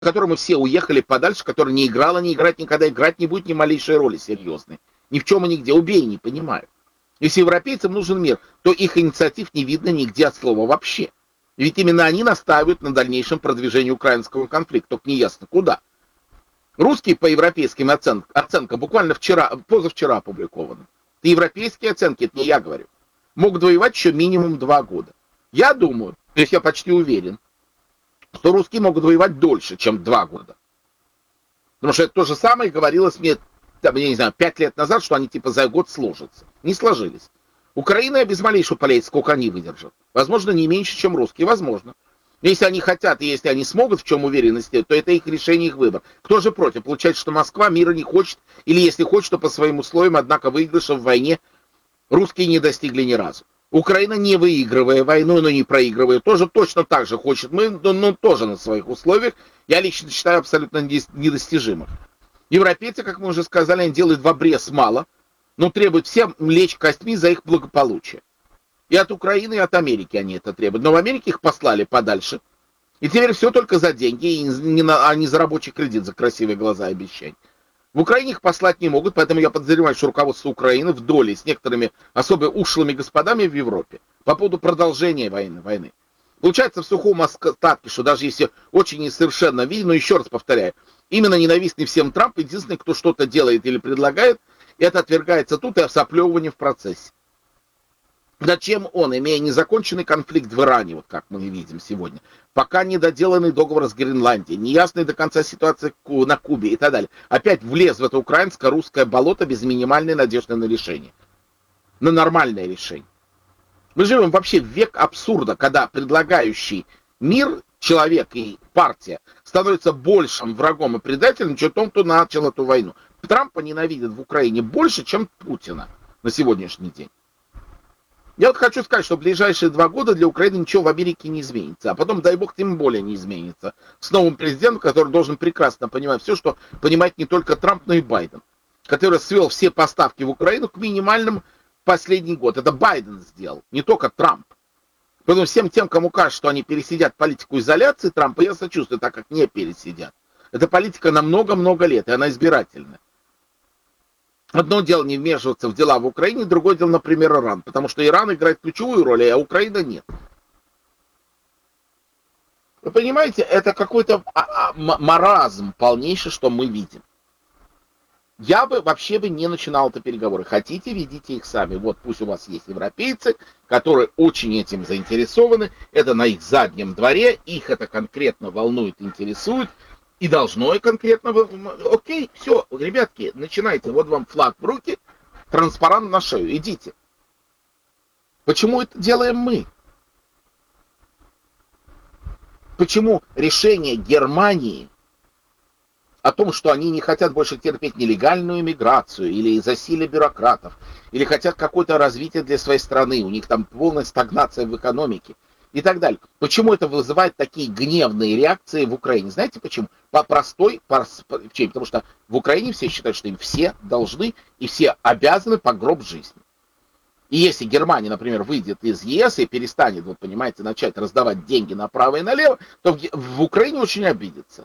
которой мы все уехали подальше, которая не играла, не играть никогда, играть не будет ни малейшей роли серьезной. Ни в чем и нигде. Убей, не понимаю. Если европейцам нужен мир, то их инициатив не видно нигде от слова вообще. Ведь именно они настаивают на дальнейшем продвижении украинского конфликта, только неясно куда. Русские по европейским оценкам буквально позавчера опубликованы. Это европейские оценки, это не я говорю. Могут воевать еще минимум 2 года. Я думаю, то есть я почти уверен, что русские могут воевать дольше, чем 2 года. Потому что это то же самое говорилось мне, там, я не знаю, 5 лет назад, что они типа за год сложатся. Не сложились. Украина без малейшего полей, сколько они выдержат. Возможно, не меньше, чем русские. Возможно. Но если они хотят, и если они смогут, в чем уверенности, то это их решение, их выбор. Кто же против? Получается, что Москва мира не хочет, или если хочет, то по своим условиям, однако выигрыша в войне русские не достигли ни разу. Украина, не выигрывая войну, но не проигрывая, тоже точно так же хочет, но тоже на своих условиях, я лично считаю абсолютно недостижимых. Европейцы, как мы уже сказали, они делают в обрез мало, но требуют всем лечь костьми за их благополучие. И от Украины, и от Америки они это требуют. Но в Америке их послали подальше. И теперь все только за деньги, а не за рабочий кредит, за красивые глаза и обещания. В Украине их послать не могут, поэтому я подозреваю, что руководство Украины в доле с некоторыми особо ушлыми господами в Европе по поводу продолжения войны. Получается в сухом остатке, что даже если очень несовершенно видно, но еще раз повторяю, именно ненавистный всем Трамп, единственный, кто что-то делает или предлагает, это отвергается тут и обсоплевывание в процессе. Зачем он, имея незаконченный конфликт в Иране, вот как мы видим сегодня, пока недоделанный договор с Гренландией, неясная до конца ситуация на Кубе и так далее, опять влез в это украинско-русское болото без минимальной надежды на решение, на нормальное решение. Мы живем вообще в век абсурда, когда предлагающий мир человек и партия становятся большим врагом и предателем, чем тот, кто начал эту войну. Трампа ненавидят в Украине больше, чем Путина на сегодняшний день. Я вот хочу сказать, что в ближайшие 2 года для Украины ничего в Америке не изменится. А потом, дай бог, тем более не изменится. С новым президентом, который должен прекрасно понимать все, что понимает не только Трамп, но и Байден. Который свел все поставки в Украину к минимальным последний год. Это Байден сделал, не только Трамп. Поэтому всем тем, кому кажется, что они пересидят политику изоляции Трампа, я сочувствую, так как не пересидят. Эта политика на много-много лет, и она избирательная. Одно дело не вмешиваться в дела в Украине, другое дело, например, Иран. Потому что Иран играет ключевую роль, а Украина нет. Вы понимаете, это какой-то маразм полнейший, что мы видим. Я бы вообще не начинал это переговоры. Хотите, ведите их сами. Вот пусть у вас есть европейцы, которые очень этим заинтересованы. Это на их заднем дворе. Их это конкретно волнует, интересует. И должно и конкретно... Окей, все, ребятки, начинайте. Вот вам флаг в руки, транспарант на шею. Идите. Почему это делаем мы? Почему решение Германии о том, что они не хотят больше терпеть нелегальную миграцию или засилие бюрократов, или хотят какое-то развитие для своей страны, у них там полная стагнация в экономике и так далее. Почему это вызывает такие гневные реакции в Украине? Знаете почему? По простой причине. Потому что в Украине все считают, что им все должны и все обязаны по гроб жизни. И если Германия, например, выйдет из ЕС и перестанет, вот понимаете, начать раздавать деньги направо и налево, то в Украине очень обидится.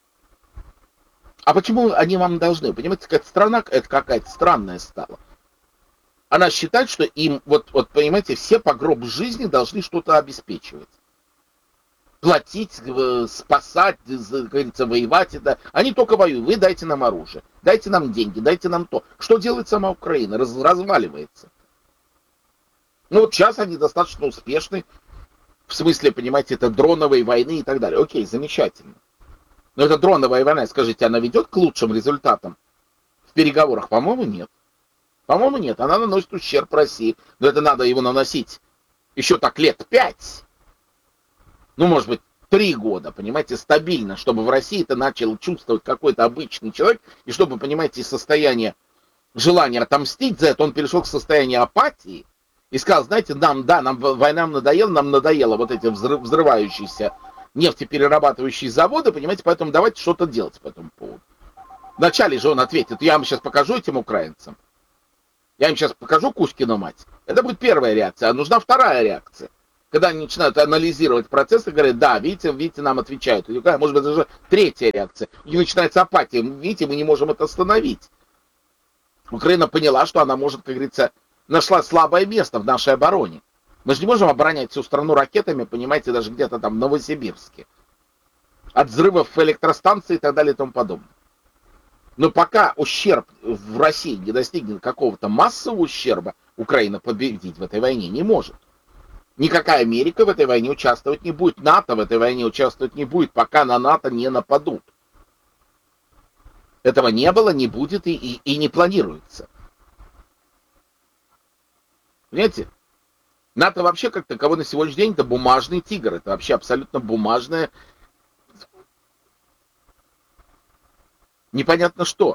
А почему они вам должны? Понимаете, какая-то страна, это какая-то странная стала. Она считает, что им, вот понимаете, все по гроб жизни должны что-то обеспечивать. Платить, спасать, как говорится, воевать. Это. Они только воюют. Вы дайте нам оружие, дайте нам деньги, дайте нам то. Что делает сама Украина? Разваливается. Ну вот сейчас они достаточно успешны. В смысле, понимаете, это дроновые войны и так далее. Окей, замечательно. Но эта дроновая война, скажите, она ведет к лучшим результатам в переговорах? По-моему, нет. По-моему, нет. Она наносит ущерб России. Но это надо его наносить еще так лет 5. Ну, может быть, 3 года, понимаете, стабильно, чтобы в России это начал чувствовать какой-то обычный человек, и чтобы, понимаете, из состояния желания отомстить за это, он перешел к состоянию апатии и сказал, знаете, нам война надоела вот эти взрывающиеся нефтеперерабатывающие заводы, понимаете, поэтому давайте что-то делать по этому поводу. Вначале же он ответит, я вам сейчас покажу этим украинцам, я им сейчас покажу Кузькину мать. Это будет первая реакция, а нужна вторая реакция. когда они начинают анализировать процессы, говорят, да, видите, нам отвечают. И, может быть, даже третья реакция. У них начинается апатия. Видите, мы не можем это остановить. Украина поняла, что она может, как говорится, нашла слабое место в нашей обороне. Мы же не можем оборонять всю страну ракетами, понимаете, даже где-то там в Новосибирске. От взрывов электростанций и так далее и тому подобное. Но пока ущерб в России не достигнет какого-то массового ущерба, Украина победить в этой войне не может. Никакая Америка в этой войне участвовать не будет, НАТО в этой войне участвовать не будет, пока на НАТО не нападут. Этого не было, не будет и не планируется. Понимаете? НАТО вообще как таково на сегодняшний день это бумажный тигр. Это вообще абсолютно бумажное. Непонятно что.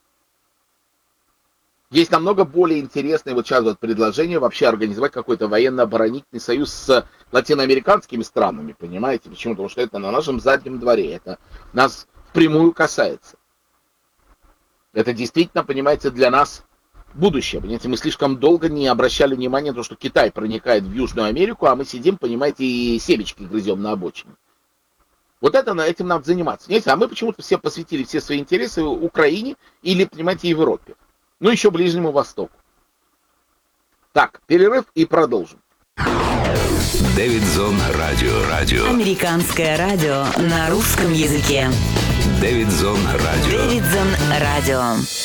Есть намного более интересное вот сейчас вот предложение вообще организовать какой-то военно-оборонительный союз с латиноамериканскими странами, понимаете? Почему? Потому что это на нашем заднем дворе. Это нас впрямую касается. Это действительно, понимаете, для нас будущее. Понимаете, мы слишком долго не обращали внимания на то, что Китай проникает в Южную Америку, а мы сидим, понимаете, и семечки грызем на обочине. Вот этим надо заниматься. Понимаете? А мы почему-то все посвятили все свои интересы Украине или, понимаете, Европе. Ну, еще Ближнему Востоку. Так, перерыв и продолжим. Дэвидзон радио. Американское радио на русском языке. Дэвидзон радио.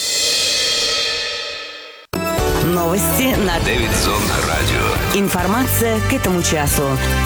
Новости на Дэвидзон радио. Информация к этому часу.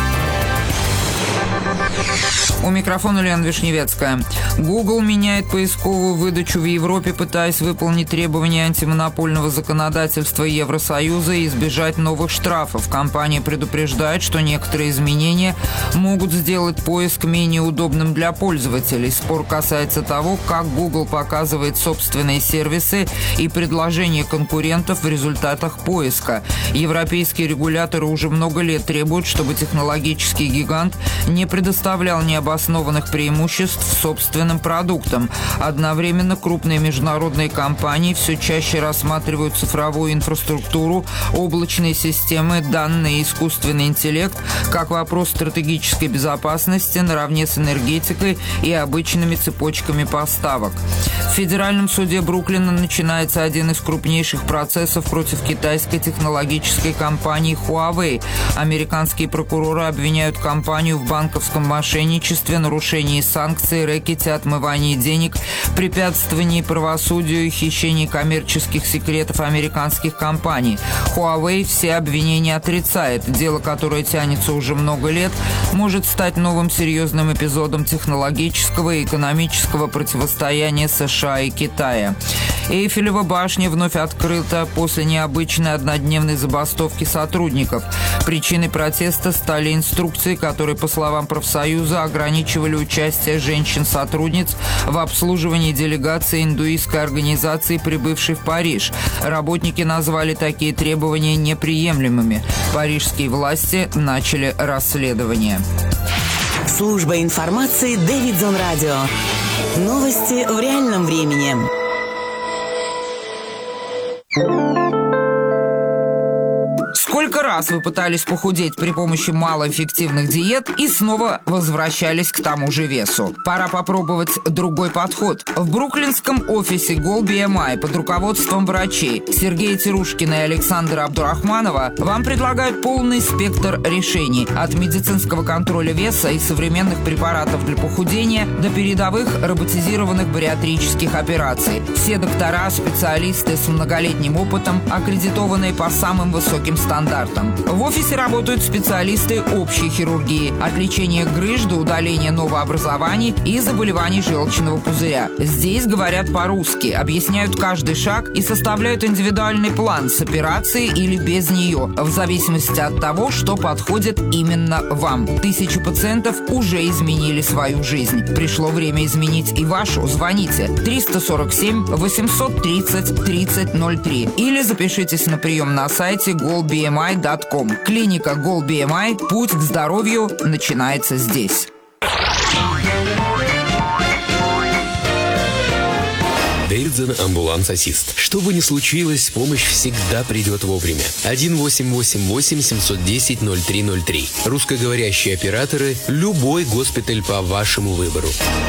У микрофона Лена Вишневецкая. Google меняет поисковую выдачу в Европе, пытаясь выполнить требования антимонопольного законодательства Евросоюза и избежать новых штрафов. Компания предупреждает, что некоторые изменения могут сделать поиск менее удобным для пользователей. Спор касается того, как Google показывает собственные сервисы и предложения конкурентов в результатах поиска. Европейские регуляторы уже много лет требуют, чтобы технологический гигант не предоставлял необоснованных преимуществ собственным продуктам. Одновременно крупные международные компании все чаще рассматривают цифровую инфраструктуру, облачные системы, данные и искусственный интеллект как вопрос стратегической безопасности наравне с энергетикой и обычными цепочками поставок. В Федеральном суде Бруклина начинается один из крупнейших процессов против китайской технологической компании Huawei. Американские прокуроры обвиняют компанию в банковском мошенничестве, нарушении санкций, рэкете, отмывании денег, препятствовании правосудию и хищении коммерческих секретов американских компаний. Huawei все обвинения отрицает. Дело, которое тянется уже много лет, может стать новым серьезным эпизодом технологического и экономического противостояния США и Китая. Эйфелева башня вновь открыта после необычной однодневной забастовки сотрудников. Причиной протеста стали инструкции, которые, по словам профсоюза, ограничивали участие женщин-сотрудниц в обслуживании делегации индуистской организации, прибывшей в Париж. Работники назвали такие требования неприемлемыми. Парижские власти начали расследование. Служба информации Дэвидзон радио. Новости в реальном времени. Сколько раз вы пытались похудеть при помощи малоэффективных диет и снова возвращались к тому же весу? Пора попробовать другой подход. В бруклинском офисе GoalBMI под руководством врачей Сергея Тирушкина и Александра Абдурахманова вам предлагают полный спектр решений. От медицинского контроля веса и современных препаратов для похудения до передовых роботизированных бариатрических операций. Все доктора, специалисты с многолетним опытом, аккредитованные по самым высоким стандартам. В офисе работают специалисты общей хирургии, от лечения грыж до удаления новообразований и заболеваний желчного пузыря. Здесь говорят по-русски, объясняют каждый шаг и составляют индивидуальный план с операцией или без нее, в зависимости от того, что подходит именно вам. 1000 пациентов уже изменили свою жизнь. Пришло время изменить и вашу. Звоните 347 830 3003 или запишитесь на прием на сайте GoalBMI.com. Клиника GoalBMI. Путь к здоровью начинается здесь. Davidson Ambulance Assist. Что бы ни случилось, помощь всегда придет вовремя. 1-888-710-0303. Русскоговорящие операторы, любой госпиталь по вашему выбору.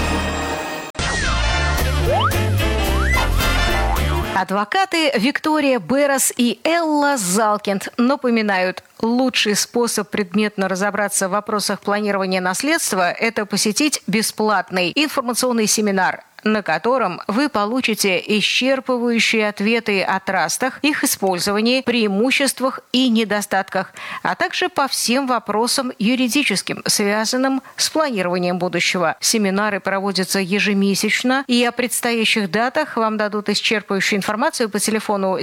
Адвокаты Виктория Беррес и Элла Залкинд напоминают, лучший способ предметно разобраться в вопросах планирования наследства – это посетить бесплатный информационный семинар, на котором вы получите исчерпывающие ответы о трастах, их использовании, преимуществах и недостатках, а также по всем вопросам юридическим, связанным с планированием будущего. Семинары проводятся ежемесячно, и о предстоящих датах вам дадут исчерпывающую информацию по телефону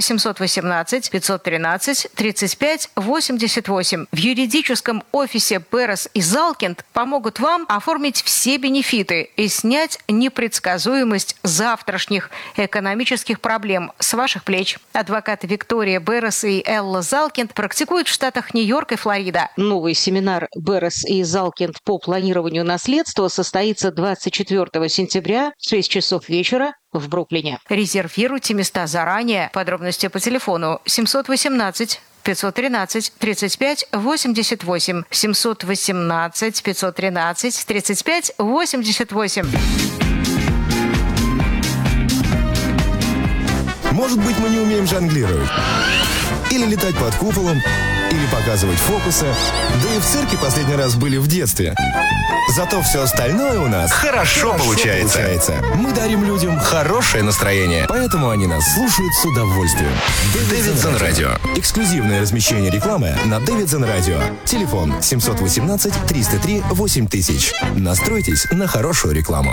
718-513-35-88. В юридическом офисе Беррес и Залкинд помогут вам оформить все бенефиты и снять непредсказуемость завтрашних экономических проблем с ваших плеч. Адвокаты Виктория Беррес и Элла Залкинд практикуют в штатах Нью-Йорк и Флорида. Новый семинар Беррес и Залкинд по планированию наследства состоится 24 сентября в 6 часов вечера в Бруклине. Резервируйте места заранее. Подробности по телефону 718 513 35 88 718 513 35 88. Может быть, мы не умеем жонглировать. Или летать под куполом, или показывать фокусы. Да и в цирке последний раз были в детстве. Зато все остальное у нас хорошо получается. Мы дарим людям хорошее настроение, поэтому они нас слушают с удовольствием. Davidson Radio. Эксклюзивное размещение рекламы на Davidson Radio. Телефон 718-303-8000. Настройтесь на хорошую рекламу.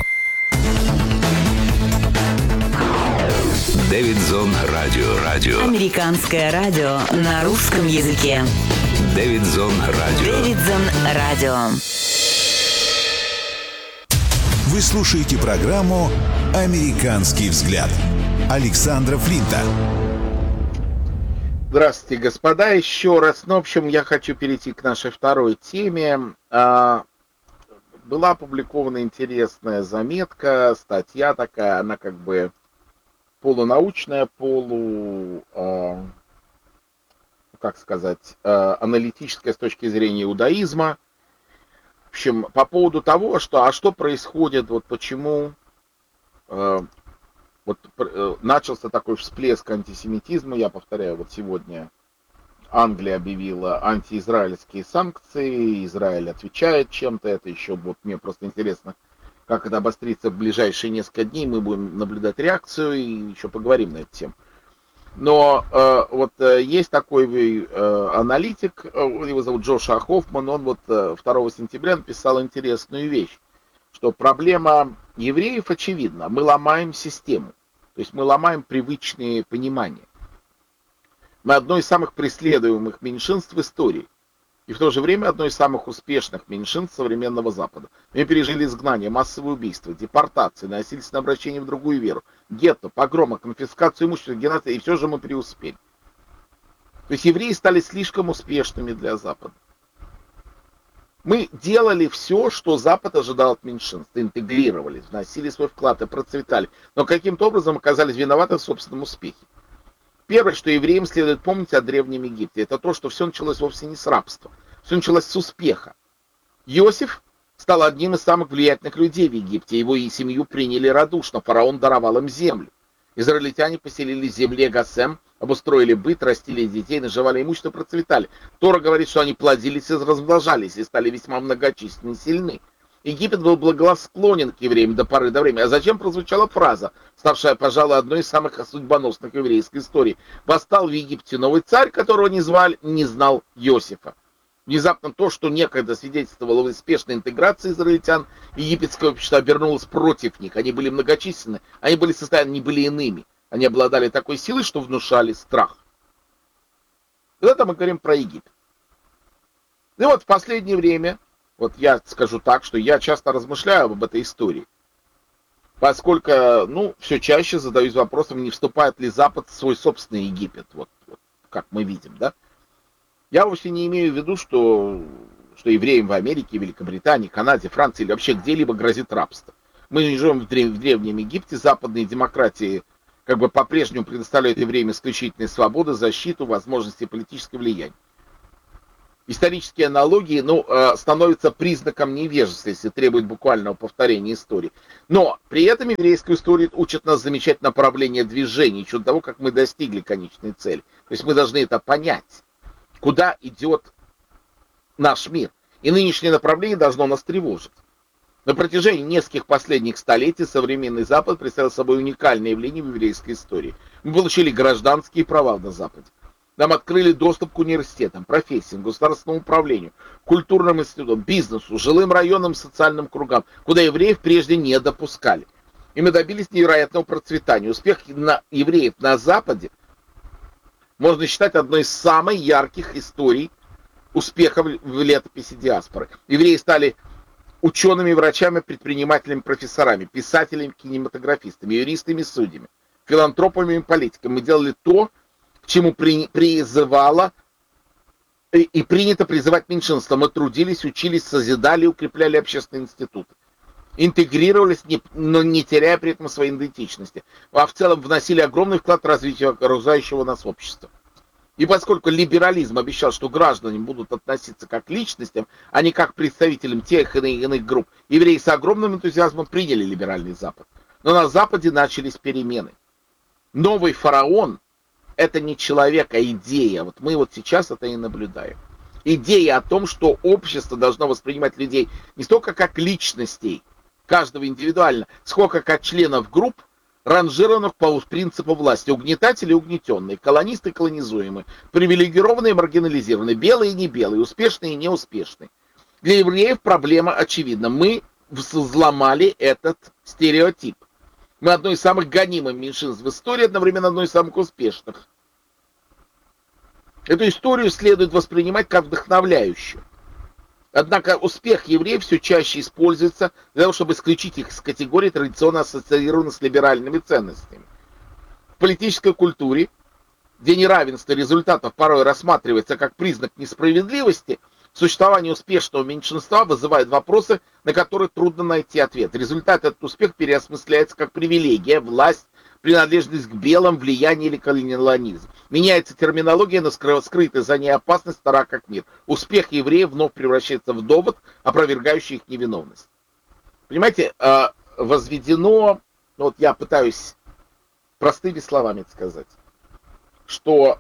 Davidson Radio. Американское радио на русском языке. Davidson Radio. Davidson Radio. Вы слушаете программу «Американский взгляд» Александра Флинта. Здравствуйте, господа, еще раз. Ну, в общем, я хочу перейти к нашей второй теме. Была опубликована интересная заметка, статья такая, она как бы полунаучная, аналитическая с точки зрения иудаизма. В общем, по поводу того, что происходит, вот почему начался такой всплеск антисемитизма. Я повторяю, вот сегодня Англия объявила антиизраильские санкции, Израиль отвечает чем-то, это еще вот мне просто интересно, как это обострится в ближайшие несколько дней, мы будем наблюдать реакцию и еще поговорим на эту тему. Но есть такой аналитик, его зовут Джошуа Хоффман, он 2 сентября написал интересную вещь, что проблема евреев очевидна, мы ломаем систему, то есть мы ломаем привычные понимания. Мы одно из самых преследуемых меньшинств в истории. И в то же время одно из самых успешных меньшинств современного Запада. Мы пережили изгнание, массовые убийства, депортации, насильственное обращение в другую веру, гетто, погромы, конфискацию имущества, геноцид, и все же мы преуспели. То есть евреи стали слишком успешными для Запада. Мы делали все, что Запад ожидал от меньшинств, интегрировались, вносили свой вклад и процветали, но каким-то образом оказались виноваты в собственном успехе. Первое, что евреям следует помнить о Древнем Египте, это то, что все началось вовсе не с рабства, все началось с успеха. Иосиф стал одним из самых влиятельных людей в Египте, его и семью приняли радушно, фараон даровал им землю. Израильтяне поселились в земле Госем, обустроили быт, растили детей, наживали имущество, процветали. Тора говорит, что они плодились и размножались, и стали весьма многочисленны и сильны. Египет был благосклонен к евреям до поры до времени. А затем прозвучала фраза, ставшая, пожалуй, одной из самых судьбоносных в еврейской истории. Восстал в Египте новый царь, которого не знал Иосифа. Внезапно то, что некогда свидетельствовало об успешной интеграции израильтян, египетское общество обернулось против них. Они были многочисленны, они были иными. Они обладали такой силой, что внушали страх. И это мы говорим про Египет. И вот в последнее время, вот я скажу так, что я часто размышляю об этой истории. Поскольку, все чаще задаюсь вопросом, не вступает ли Запад в свой собственный Египет, вот как мы видим, да? Я вовсе не имею в виду, что евреям в Америке, Великобритании, Канаде, Франции или вообще где-либо грозит рабство. Мы живем в Древнем Египте, западные демократии как бы по-прежнему предоставляют евреям исключительные свободы, защиту, возможности политического влияния. Исторические аналогии, становятся признаком невежества, если требует буквального повторения истории. Но при этом еврейскую историю учат нас замечать направление движения, еще до того, как мы достигли конечной цели. То есть мы должны это понять, куда идет наш мир. И нынешнее направление должно нас тревожить. На протяжении нескольких последних столетий современный Запад представил собой уникальное явление в еврейской истории. Мы получили гражданские права на Западе. Нам открыли доступ к университетам, профессиям, государственному управлению, культурным институтам, бизнесу, жилым районам, социальным кругам, куда евреев прежде не допускали. И мы добились невероятного процветания. Успех евреев на Западе можно считать одной из самых ярких историй успеха в летописи диаспоры. Евреи стали учеными, врачами, предпринимателями, профессорами, писателями, кинематографистами, юристами, судьями, филантропами и политиками. Мы делали то, к чему призывало и принято призывать меньшинство. Мы трудились, учились, созидали, укрепляли общественные институты. Интегрировались, но не теряя при этом своей идентичности. А в целом вносили огромный вклад в развитие окружающего нас общества. И поскольку либерализм обещал, что граждане будут относиться как к личностям, а не как к представителям тех или иных групп, евреи с огромным энтузиазмом приняли либеральный Запад. Но на Западе начались перемены. Новый фараон — это не человек, а идея. Вот мы вот сейчас это и наблюдаем. Идея о том, что общество должно воспринимать людей не столько как личностей, каждого индивидуально, сколько как членов групп, ранжированных по принципу власти. Угнетатели — угнетенные, колонисты — колонизуемые, привилегированные — маргинализированные, белые — не белые, успешные — и неуспешные. Для евреев проблема очевидна. Мы взломали этот стереотип. Мы одно из самых гонимых меньшинств в истории, одновременно одно из самых успешных. Эту историю следует воспринимать как вдохновляющую. Однако успех евреев все чаще используется для того, чтобы исключить их из категории, традиционно ассоциированных с либеральными ценностями. В политической культуре, где неравенство результатов порой рассматривается как признак несправедливости, существование успешного меньшинства вызывает вопросы, на которые трудно найти ответ. Результат этот успех переосмысляется как привилегия, власть, принадлежность к белым, влияние или колониализм. Меняется терминология, но скрытая за ней опасность стара как мир. Успех евреев вновь превращается в довод, опровергающий их невиновность. Понимаете, возведено, вот я пытаюсь простыми словами это сказать, что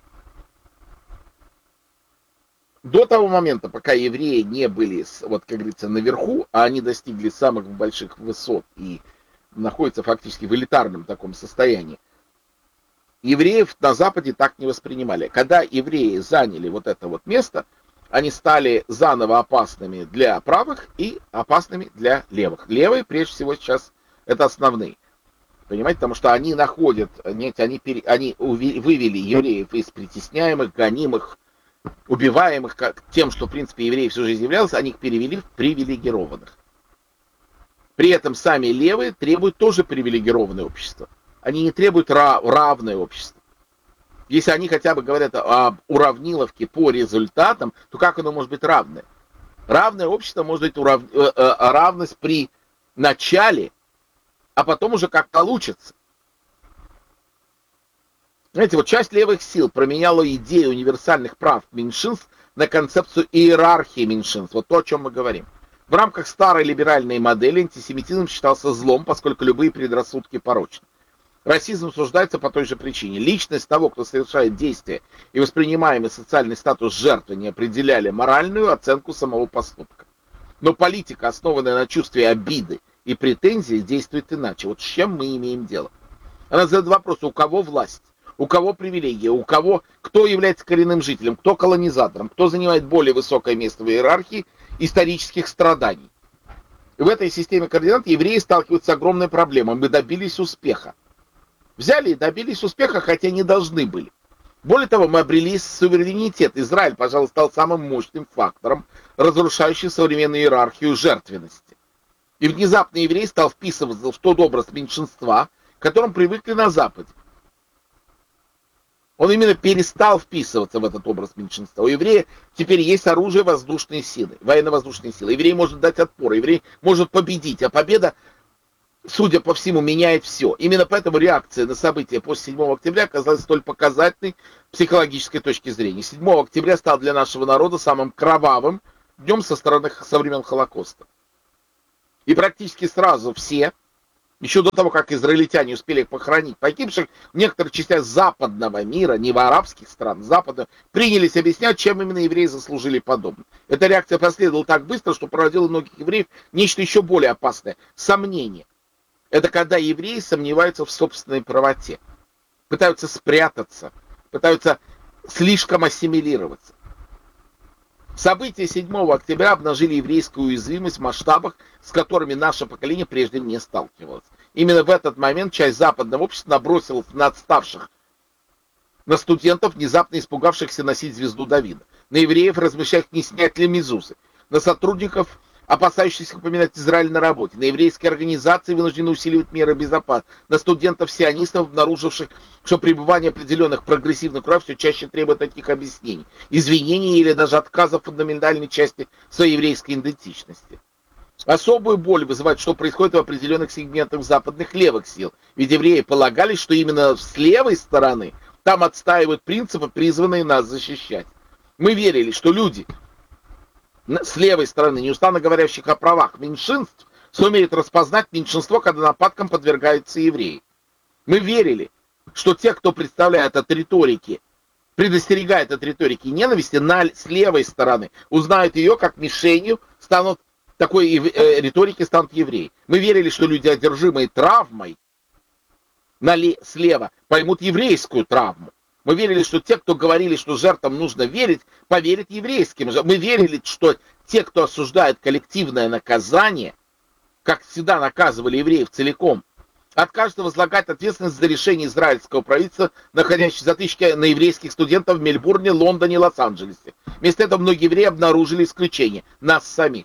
до того момента, пока евреи не были, вот как говорится, наверху, а они достигли самых больших высот и находятся фактически в элитарном таком состоянии, евреев на Западе так не воспринимали. Когда евреи заняли вот это вот место, они стали заново опасными для правых и опасными для левых. Левые, прежде всего, сейчас это основные. Понимаете, потому что они находят, они вывели евреев из притесняемых, гонимых, убиваемых тем, что в принципе евреи всю жизнь являлись, они их перевели в привилегированных. При этом сами левые требуют тоже привилегированное общество. Они не требуют равное общество. Если они хотя бы говорят об уравниловке по результатам, то как оно может быть равное? Равное общество может быть равность при начале, а потом уже как получится. Знаете, вот часть левых сил променяла идею универсальных прав меньшинств на концепцию иерархии меньшинств. Вот то, о чем мы говорим. В рамках старой либеральной модели антисемитизм считался злом, поскольку любые предрассудки порочны. Расизм осуждается по той же причине. Личность того, кто совершает действия, и воспринимаемый социальный статус жертвы не определяли моральную оценку самого поступка. Но политика, основанная на чувстве обиды и претензий, действует иначе. Вот с чем мы имеем дело? Она задает вопрос, у кого власть, у кого привилегия, у кого, кто является коренным жителем, кто колонизатором, кто занимает более высокое место в иерархии исторических страданий. И в этой системе координат евреи сталкиваются с огромной проблемой. Мы добились успеха. Взяли и добились успеха, хотя не должны были. Более того, мы обрели суверенитет. Израиль, пожалуй, стал самым мощным фактором, разрушающим современную иерархию жертвенности. И внезапно еврей стал вписываться в тот образ меньшинства, к которому привыкли на Западе. Он именно перестал вписываться в этот образ меньшинства. У еврея теперь есть оружие, воздушные силы, военно-воздушные силы. Еврей может дать отпор, еврей может победить, а победа судя по всему, меняет все. Именно поэтому реакция на события после 7 октября оказалась столь показательной с психологической точки зрения. 7 октября стал для нашего народа самым кровавым днем со времен Холокоста. И практически сразу все, еще до того, как израильтяне успели похоронить погибших, в некоторых частях западного мира, не в арабских странах, западного, принялись объяснять, чем именно евреи заслужили подобное. Эта реакция последовала так быстро, что породила у многих евреев нечто еще более опасное – сомнение. Это когда евреи сомневаются в собственной правоте, пытаются спрятаться, пытаются слишком ассимилироваться. События 7 октября обнажили еврейскую уязвимость в масштабах, с которыми наше поколение прежде не сталкивалось. Именно в этот момент часть западного общества набросилась на отставших, на студентов, внезапно испугавшихся носить звезду Давида, на евреев, размышляющих, не снять ли мезузы, на сотрудников, опасающихся упоминать Израиль на работе, на еврейские организации, вынуждены усиливать меры безопасности, на студентов-сионистов, обнаруживших, что пребывание определенных прогрессивных кругов все чаще требует таких объяснений, извинений или даже отказа в фундаментальной части своей еврейской идентичности. Особую боль вызывает, что происходит в определенных сегментах западных левых сил, ведь евреи полагали, что именно с левой стороны там отстаивают принципы, призванные нас защищать. Мы верили, что люди с левой стороны, неустанно говорящих о правах меньшинств, сумеют распознать меньшинство, когда нападкам подвергаются евреи. Мы верили, что те, кто представляет от риторики, предостерегает от риторики ненависти, с левой стороны, узнают ее как мишенью, такой риторики станут евреи. Мы верили, что люди, одержимые травмой слева, поймут еврейскую травму. Мы верили, что те, кто говорили, что жертвам нужно верить, поверят еврейским. Мы верили, что те, кто осуждает коллективное наказание, как всегда наказывали евреев целиком, откажутся возлагать ответственность за решение израильского правительства, находящего затычки на еврейских студентов в Мельбурне, Лондоне, Лос-Анджелесе. Вместо этого многие евреи обнаружили исключение – нас самих.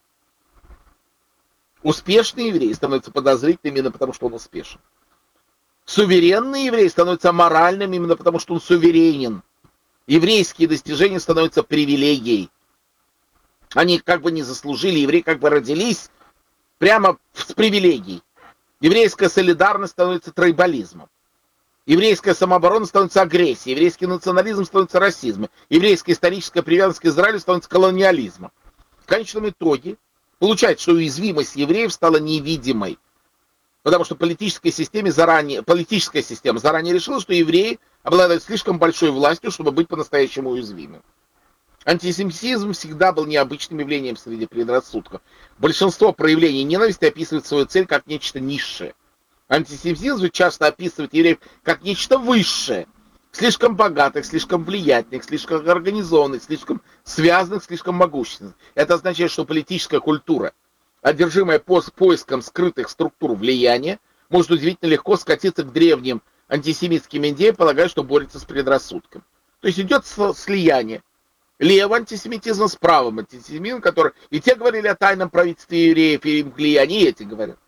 Успешный еврей становится подозрительным именно потому, что он успешен. Суверенный еврей становится моральным именно потому, что он суверенен. Еврейские достижения становятся привилегией. Они как бы не заслужили, евреи как бы родились прямо с привилегией. Еврейская солидарность становится тройболизмом. Еврейская самооборона становится агрессией. Еврейский национализм становится расизмом. Еврейская историческая привязанность к Израилю становится колониализмом. В конечном итоге получается, что уязвимость евреев стала невидимой. Потому что политическая система заранее решила, что евреи обладают слишком большой властью, чтобы быть по-настоящему уязвимым. Антисемитизм всегда был необычным явлением среди предрассудков. Большинство проявлений ненависти описывает свою цель как нечто низшее. Антисемитизм часто описывает евреев как нечто высшее. Слишком богатых, слишком влиятельных, слишком организованных, слишком связанных, слишком могущественных. Это означает, что политическая культура, одержимая поиском скрытых структур влияния, может удивительно легко скатиться к древним антисемитским идеям, полагая, что борется с предрассудком. То есть идет слияние левого антисемитизма с правым антисемитизмом, который и те говорили о тайном правительстве евреев и им влиянии, и эти говорят.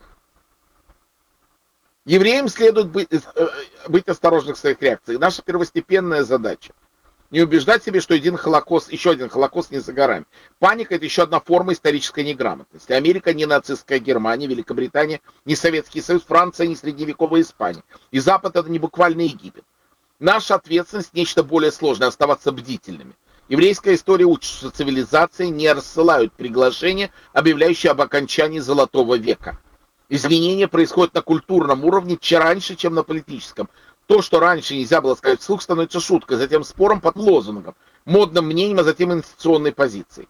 Евреям следует быть осторожным в своих реакциях. Наша первостепенная задача не убеждать себе, что еще один Холокост не за горами. Паника – это еще одна форма исторической неграмотности. Америка не нацистская Германия, Великобритания не Советский Союз, Франция не средневековая Испания. И Запад – это не буквально Египет. Наша ответственность – нечто более сложное – оставаться бдительными. Еврейская история учит, что цивилизации не рассылают приглашения, объявляющие об окончании Золотого века. Изменения происходят на культурном уровне раньше, чем на политическом. То, что раньше нельзя было сказать вслух, становится шуткой, затем спором под лозунгом, модным мнением, а затем инвестиционной позицией.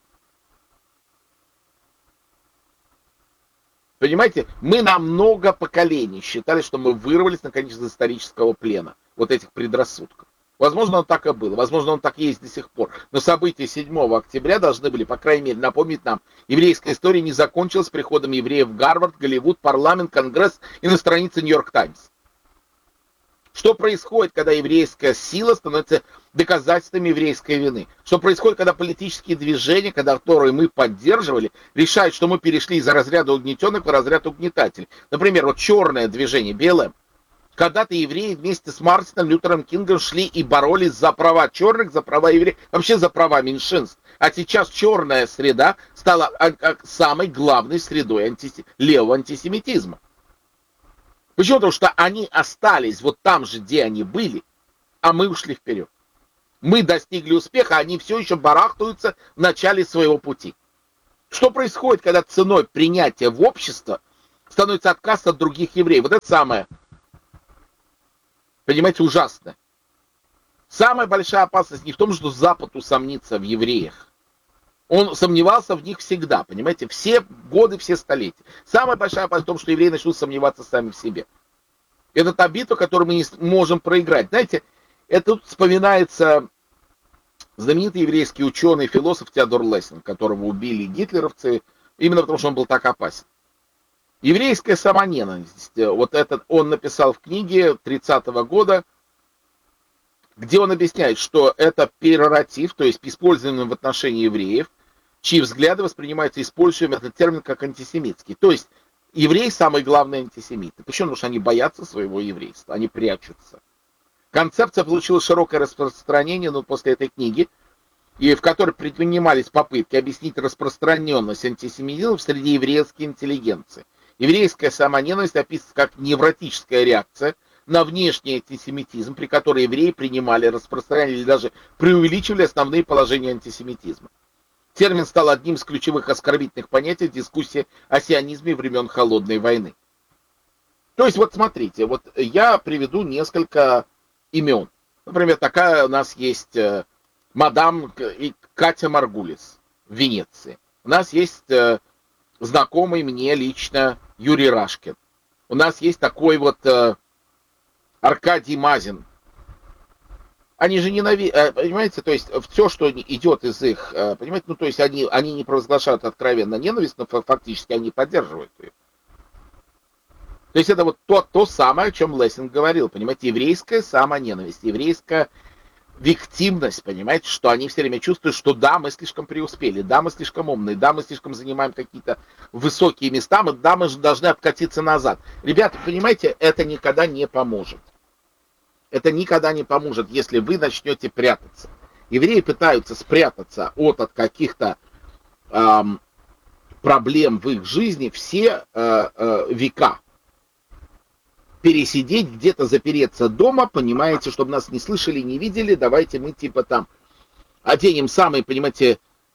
Понимаете, мы на много поколений считали, что мы вырвались наконец из исторического плена вот этих предрассудков. Возможно, он так и был, возможно, он так и есть до сих пор. Но события 7 октября должны были, по крайней мере, напомнить нам, еврейская история не закончилась приходом евреев в Гарвард, Голливуд, парламент, Конгресс и на странице Нью-Йорк Таймс. Что происходит, когда еврейская сила становится доказательством еврейской вины? Что происходит, когда политические движения, которые мы поддерживали, решают, что мы перешли из разряда угнетенных в разряд угнетателей? Например, вот черное движение, БЛМ. Когда-то евреи вместе с Мартином Лютером Кингом шли и боролись за права черных, за права евреев, вообще за права меньшинств. А сейчас черная среда стала самой главной средой левого антисемитизма. Почему? Потому что они остались вот там же, где они были, а мы ушли вперед. Мы достигли успеха, а они все еще барахтаются в начале своего пути. Что происходит, когда ценой принятия в общество становится отказ от других евреев? Вот это самое, понимаете, ужасное. Самая большая опасность не в том, что Запад усомнится в евреях. Он сомневался в них всегда, понимаете, все годы, все столетия. Самая большая опасность в том, что евреи начнут сомневаться сами в себе. Это та битва, которую мы не можем проиграть. Знаете, это тут вспоминается знаменитый еврейский ученый, философ Теодор Лессинг, которого убили гитлеровцы, именно потому что он был так опасен. Еврейская самоненависть, вот этот он написал в книге 30-го года, где он объясняет, что это пероратив, то есть используемый в отношении евреев, чьи взгляды воспринимаются, используем этот термин как антисемитский. То есть евреи самые главные антисемиты. Почему? Потому что они боятся своего еврейства, они прячутся. Концепция получила широкое распространение после этой книги, и в которой предпринимались попытки объяснить распространенность антисемитизма среди еврейской интеллигенции. Еврейская самоненависть описывается как невротическая реакция на внешний антисемитизм, при которой евреи принимали, распространяли или даже преувеличивали основные положения антисемитизма. Термин стал одним из ключевых оскорбительных понятий в дискуссии о сионизме времен Холодной войны. То есть, вот смотрите, вот я приведу несколько имен. Например, такая у нас есть мадам Катя Маргулис в Венеции. У нас есть знакомый мне лично Юрий Рашкин. У нас есть такой вот Аркадий Мазин. Они же ненавидят, понимаете, то есть все, что идет из их, понимаете, ну то есть они не провозглашают откровенно ненависть, но фактически они поддерживают ее. То есть это вот то самое, о чем Лессинг говорил, понимаете, еврейская самоненависть, еврейская виктимность, понимаете, что они все время чувствуют, что да, мы слишком преуспели, да, мы слишком умные, да, мы слишком занимаем какие-то высокие места, да, мы же должны откатиться назад. Ребята, понимаете, это никогда не поможет. Это никогда не поможет, если вы начнете прятаться. Евреи пытаются спрятаться от каких-то проблем в их жизни все века. Пересидеть, где-то запереться дома, понимаете, чтобы нас не слышали, не видели, давайте мы типа там оденем самые, понимаете,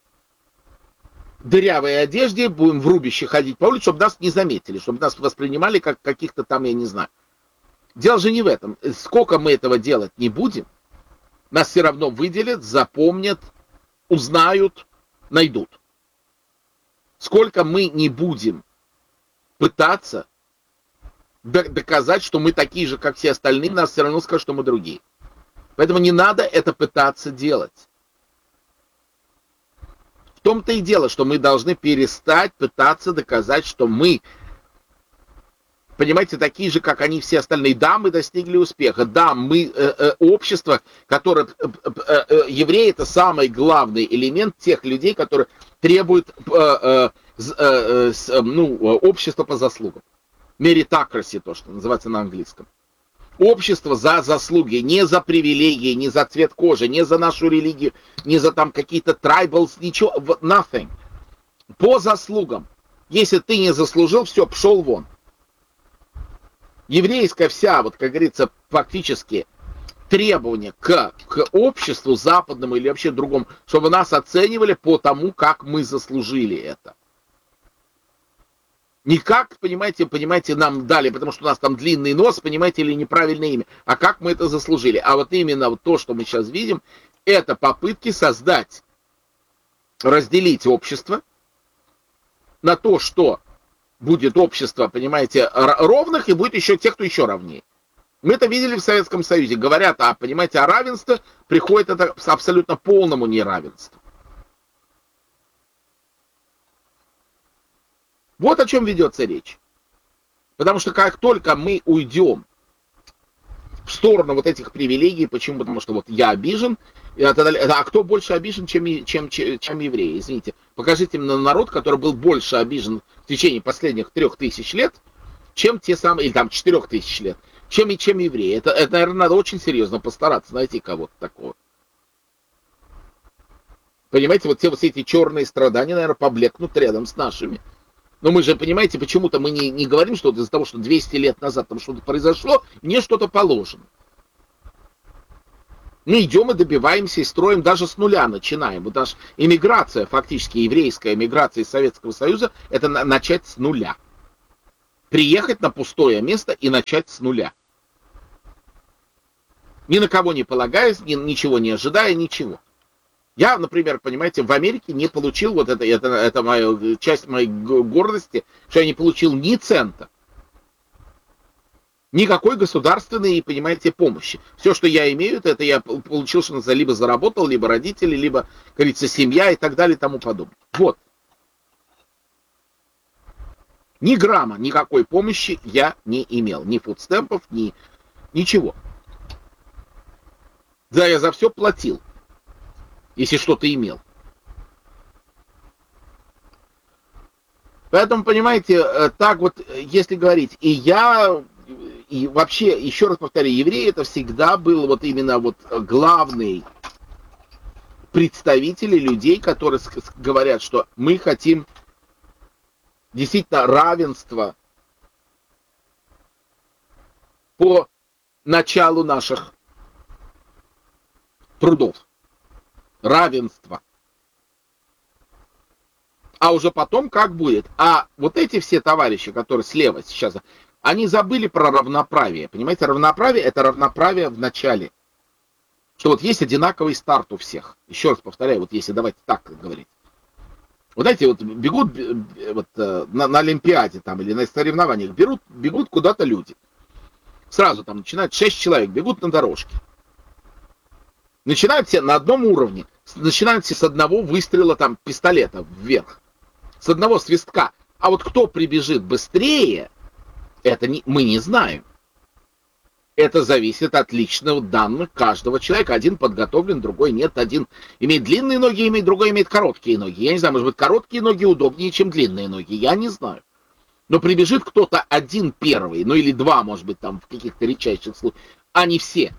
дырявые одежды, будем в рубище ходить по улице, чтобы нас не заметили, чтобы нас воспринимали как каких-то там, я не знаю. Дело же не в этом. Сколько мы этого делать не будем, нас все равно выделят, запомнят, узнают, найдут. Сколько мы не будем пытаться доказать, что мы такие же, как все остальные, нас все равно скажут, что мы другие. Поэтому не надо это пытаться делать. В том-то и дело, что мы должны перестать пытаться доказать, что мы, понимаете, такие же, как они все остальные. Да, мы достигли успеха. Да, мы общество, которое... евреи — это самый главный элемент тех людей, которые требуют общества по заслугам. Meritocracy, то, что называется на английском. Общество за заслуги, не за привилегии, не за цвет кожи, не за нашу религию, не за там какие-то tribals, ничего, nothing. По заслугам. Если ты не заслужил, все, пшел вон. Еврейская вся, вот как говорится, фактически требования к обществу западному или вообще другому, чтобы нас оценивали по тому, как мы заслужили это. Не как, понимаете, нам дали, потому что у нас там длинный нос, понимаете, или неправильное имя, а как мы это заслужили. А вот именно вот то, что мы сейчас видим, это попытки создать, разделить общество на то, что будет общество, понимаете, ровных, и будет еще тех, кто еще ровнее. Мы это видели в Советском Союзе. Говорят, понимаете, о равенстве, приходит это к абсолютно полному неравенству. Вот о чем ведется речь. Потому что как только мы уйдем в сторону вот этих привилегий, почему? Потому что вот я обижен, а кто больше обижен, чем евреи? Извините, покажите мне народ, который был больше обижен в течение последних 3000 лет, чем те самые, или там 4000 лет, чем евреи. Это, наверное, надо очень серьезно постараться найти кого-то такого. Понимаете, вот все эти черные страдания, наверное, поблекнут рядом с нашими. Но мы же, понимаете, почему-то мы не говорим, что из-за того, что 200 лет назад там что-то произошло, мне что-то положено. Мы идем и добиваемся, и строим, даже с нуля начинаем. Вот наша эмиграция, фактически еврейская эмиграция из Советского Союза, это начать с нуля. Приехать на пустое место и начать с нуля. Ни на кого не полагаясь, ничего не ожидая, ничего. Я, например, понимаете, в Америке не получил, вот это моя часть моей гордости, что я не получил ни цента. Никакой государственной, понимаете, помощи. Все, что я имею, это я получил, что называется, либо заработал, либо родители, либо, как говорится, семья и так далее и тому подобное. Вот. Ни грамма никакой помощи я не имел. Ни фудстемпов, ни ничего. Да, я за все платил, если что-то имел. Поэтому, понимаете, так вот, если говорить, и вообще, еще раз повторяю, евреи это всегда был вот именно вот главный представитель людей, которые говорят, что мы хотим действительно равенства по началу наших трудов. Равенство. А уже потом как будет? А вот эти все товарищи, которые слева сейчас, они забыли про равноправие. Понимаете, равноправие — это равноправие в начале. Что вот есть одинаковый старт у всех. Еще раз повторяю, вот если давайте так говорить. Вот знаете, вот бегут вот, на Олимпиаде там, или на соревнованиях, бегут куда-то люди. Сразу там начинают 6 человек, бегут на дорожке. Начинают все на одном уровне. Начинают все с одного выстрела там пистолета вверх. С одного свистка. А вот кто прибежит быстрее, это мы не знаем. Это зависит от личных данных каждого человека. Один подготовлен, другой нет. Один имеет длинные ноги, другой имеет короткие ноги. Я не знаю, может быть, короткие ноги удобнее, чем длинные ноги. Я не знаю. Но прибежит кто-то один первый, ну или два, может быть, там в каких-то редчайших случаях, а не все.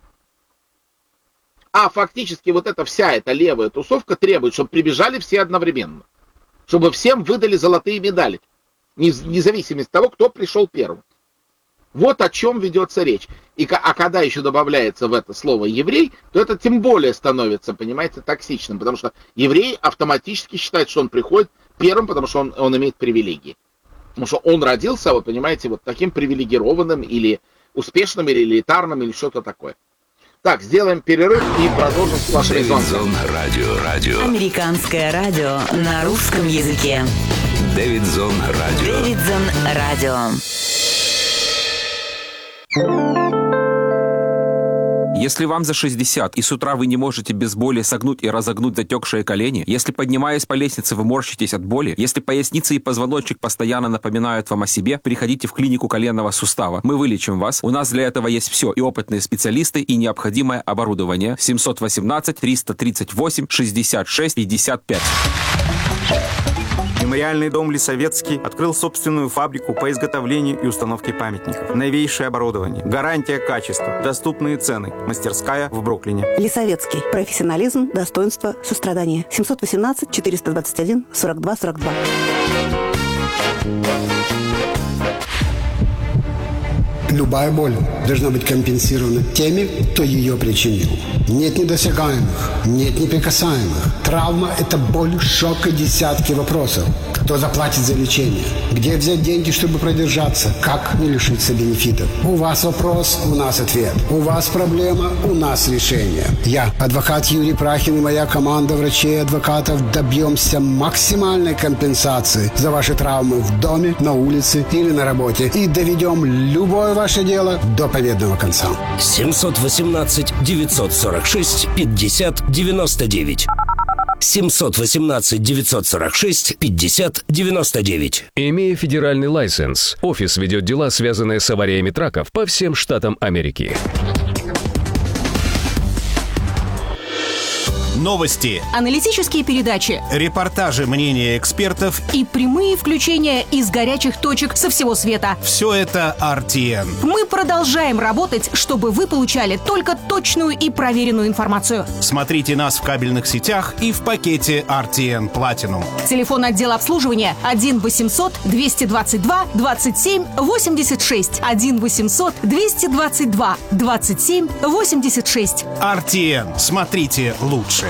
А фактически вот эта вся эта левая тусовка требует, чтобы прибежали все одновременно. Чтобы всем выдали золотые медали. Независимо от того, кто пришел первым. Вот о чем ведется речь. А когда еще добавляется в это слово «еврей», то это тем более становится, понимаете, токсичным. Потому что еврей автоматически считает, что он приходит первым, потому что он имеет привилегии. Потому что он родился, вот понимаете, вот таким привилегированным или успешным, или элитарным, или что-то такое. Так, сделаем перерыв и продолжим с вашей Дэвидзон радио. Американское радио на русском языке. Дэвидзон радио. Если вам за 60 и с утра вы не можете без боли согнуть и разогнуть затекшие колени, если, поднимаясь по лестнице, вы морщитесь от боли, если поясница и позвоночник постоянно напоминают вам о себе, приходите в клинику коленного сустава. Мы вылечим вас. У нас для этого есть все: и опытные специалисты, и необходимое оборудование. 718-338-66-55. Мемориальный дом «Лисовецкий» открыл собственную фабрику по изготовлению и установке памятников. Новейшее оборудование, гарантия качества, доступные цены. Мастерская в Бруклине. Лисовецкий. Профессионализм, достоинство, сострадание. 718-421-42-42. Любая боль должна быть компенсирована теми, кто ее причинил. Нет недосягаемых, нет неприкасаемых. Травма – это боль, шок и десятки вопросов. Кто заплатит за лечение? Где взять деньги, чтобы продержаться? Как не лишиться бенефитов? У вас вопрос, у нас ответ. У вас проблема, у нас решение. Я, адвокат Юрий Прахин, и моя команда врачей и адвокатов добьемся максимальной компенсации за ваши травмы в доме, на улице или на работе. И доведем любое ваше дело до победного конца. 718-946-50-99. 718-946-50-99. Имея федеральный лайсенс, офис ведет дела, связанные с авариями траков по всем штатам Америки. Новости, аналитические передачи, репортажи, мнения экспертов и прямые включения из горячих точек со всего света. Все это RTN. Мы продолжаем работать, чтобы вы получали только точную и проверенную информацию. Смотрите нас в кабельных сетях и в пакете RTN Platinum. Телефон отдела обслуживания 1 800 222 27 86. 1 800 222 27 86. RTN. Смотрите лучше.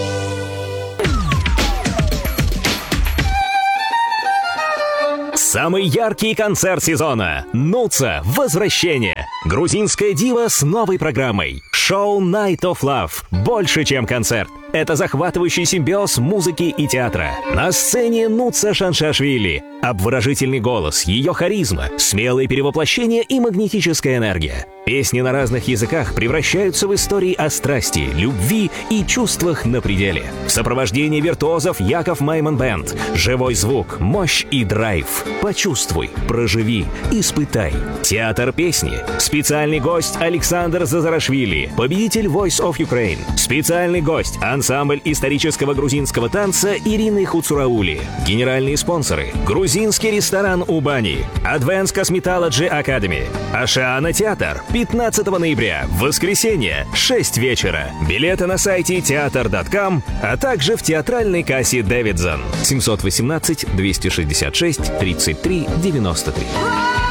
Самый яркий концерт сезона. Нуца. Возвращение. Грузинская дива с новой программой. Шоу Night of Love. Больше, чем концерт. Это захватывающий симбиоз музыки и театра. На сцене Нуца Шаншашвили. Обворожительный голос, ее харизма, смелые перевоплощения и магнетическая энергия. Песни на разных языках превращаются в истории о страсти, любви и чувствах на пределе. В сопровождении виртуозов Яков Майман Бэнд. Живой звук, мощь и драйв. Почувствуй, проживи, испытай. Театр песни. Специальный гость Александр Зазарашвили, победитель Voice of Ukraine. Специальный гость ансамбль исторического грузинского танца Ирины Хуцураули. Генеральные спонсоры. Грузинский ресторан «Убани», Advanced Cosmetology Academy, Ашана Театр, 15 ноября, воскресенье, 6 вечера. Билеты на сайте theater.com, а также в театральной кассе Davidson. 718 266 33 93.